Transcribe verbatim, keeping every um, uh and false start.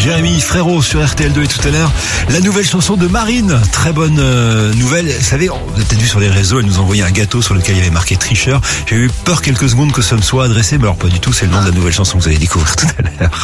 Jérémy Frérot sur R T L deux et tout à l'heure, la nouvelle chanson de Marine. Très bonne euh, nouvelle. Vous savez, vous avez peut-être vu sur les réseaux, elle nous a envoyé un gâteau sur lequel il y avait marqué tricheur. J'ai eu peur quelques secondes que ça me soit adressé, mais alors pas du tout, c'est le nom de la nouvelle chanson que vous allez découvrir tout à l'heure.